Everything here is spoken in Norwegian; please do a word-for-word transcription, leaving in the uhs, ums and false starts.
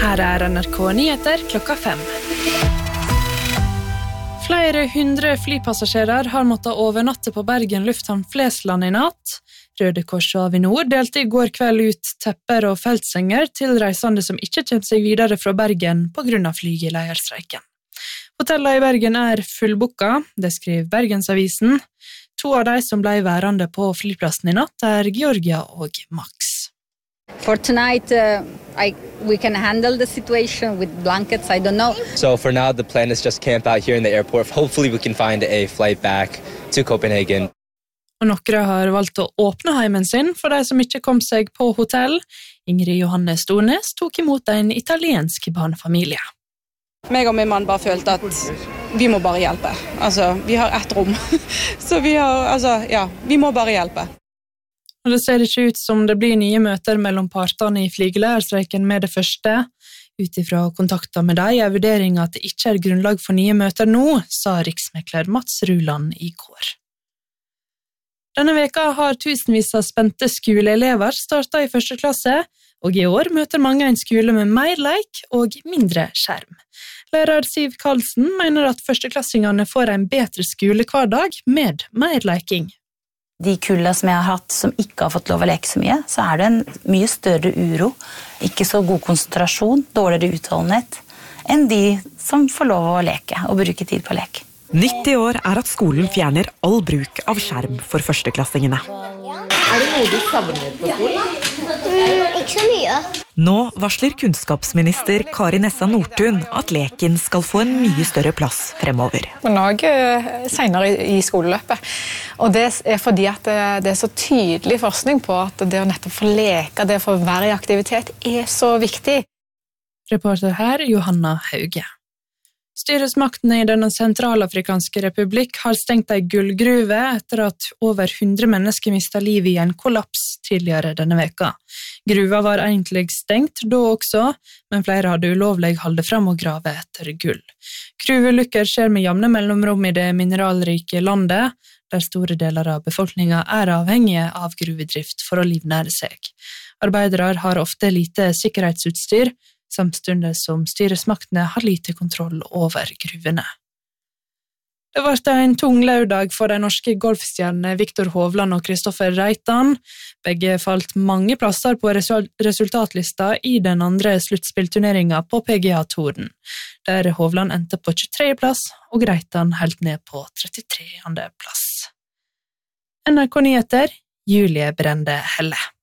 Her er N R K Nyheter klokka fem. Flere hundre flypassasjerer har måttet overnatte på Bergen lufthavn Flesland i natt. Røde Kors og Avinor delte i går kveld ut tepper og feltsenger til reisende som ikke kommer seg videre fra Bergen på grunn av flygeleierstreiken. Hotellet i Bergen er fullbooka, det skriver Bergensavisen. To av de som ble værende på flyplassen i natt er Georgia og Max. For tonight, uh, I, we can handle the situation with blankets, I don't know. So for now, the plan is just camp out here in the airport. Hopefully we can find a flight back to Copenhagen. Og noen har valgt å åpne heimen sin for de som ikke kom seg på hotell. Ingrid Johanne Stornes tok imot en italiensk barnefamilie. Meg og min mann bare følte at vi må bare hjelpe. Altså, vi har ett rom. Så vi har, altså, ja, vi må bare hjelpe. Og det ser ikke ut som det blir nye møter mellom partene i flygeleierstreiken med det første. Utifra kontakter med deg er vurderingen at det ikke er grunnlag for nye møter nå, sa riksmekler Mats Ruland i går. Denne veka har tusenvis av spente skoleelever startet i første klasse, og i år møter mange en skole med mer leik og mindre skjerm. Lærer Siv Karlsen mener at førsteklassingene får en bedre skolehverdag med mer leiking. De kullene som jeg har hatt som ikke har fått lov å leke så mye, så er det en mye større uro, ikke så god konsentrasjon, dårligere utholdenhet, enn de som får lov å leke og bruke tid på lek. nitti år er at skolen fjerner all bruk av skjerm for førsteklassingene. Er det noe du savner på skolen? Mm, ikke så mye. Nå varsler kunnskapsminister Kari Nessa Nordtun at leken skal få en mye større plass fremover. Noe senere i skoleløpet. Og det er fordi at det er så tydelig forskning på at det å nettopp få leke, det å få være i aktivitet, er så viktig. Reporter her, Johanna Hauge. Styresmaktene i den sentralafrikanske republikk har stengt ei gullgruve etter at over hundre mennesker mistet livet i en kollaps tidligere denne veka. Gruva var egentlig stengt da også, men flere hadde ulovlig holdt frem og grave etter gull. Gruveulykker skjer med jevne mellomrom i det mineralrike landet, der store deler av befolkningen er avhengige av gruvedrift for å livnære seg. Arbeidere har ofte lite sikkerhetsutstyr, samtidig som styresmaktene har lite kontroll over gruvene. Det var en tung lørdag for de norske golfstjernene Viktor Hovland og Kristoffer Reitan. Begge falt mange plasser på resultatlista i den andre sluttspillturneringen på P G A-touren, der Hovland endte på tjuetredje plass og Reitan helt ned på trettitredje plass. N R K Nyheter, Julie Brende Helle.